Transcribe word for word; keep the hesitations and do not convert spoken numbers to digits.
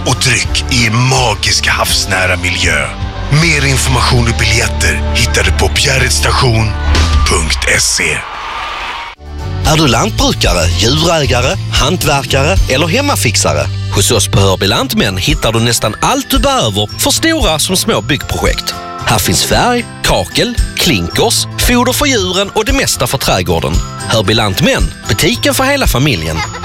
och tryck i magiska havsnära miljö. Mer information och biljetter hittar du på bjärretstation punkt se. Är du lantbrukare, djurägare, hantverkare eller hemmafixare? Hos oss på Hörby Lantmän hittar du nästan allt du behöver för stora som små byggprojekt. Här finns färg, kakel, klinkers, foder för djuren och det mesta för trädgården. Hörby Lantmän, butiken för hela familjen.